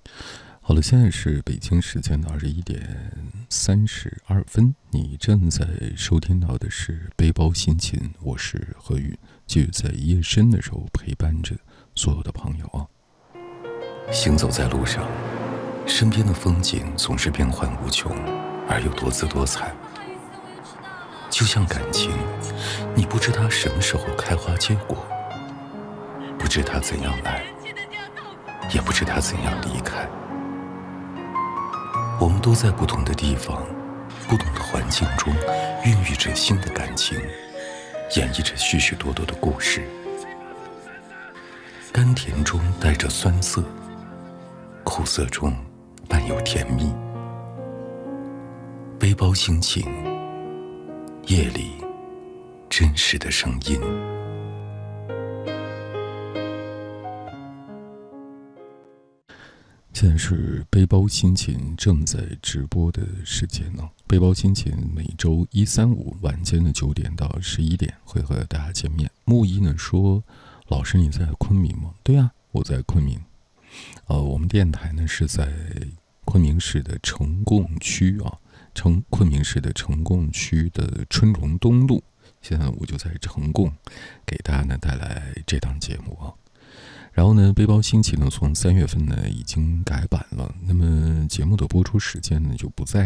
好了，现在是北京时间的21:32，你正在收听到的是背包心情，我是何宇，继续在夜深的时候陪伴着所有的朋友啊。行走在路上，身边的风景总是变幻无穷，而又多姿多彩。就像感情，你不知它什么时候开花结果，不知它怎样来，也不知它怎样离开。我们都在不同的地方，不同的环境中，孕育着新的感情，演绎着许许多多的故事。甘甜中带着酸涩，苦涩中伴有甜蜜。背包心情，夜里真实的声音。现在是背包心情正在直播的时间呢。背包心情每周1、3、5晚间的9点到11点会和大家见面。木一呢说，老师你在昆明吗？对啊，我在昆明。我们电台呢是在昆明市的呈贡区啊，昆明市的呈贡区的春荣东路。现在我就在呈贡给大家呢带来这档节目啊。然后呢，背包心情呢，从3月份呢已经改版了，那么节目的播出时间呢就不再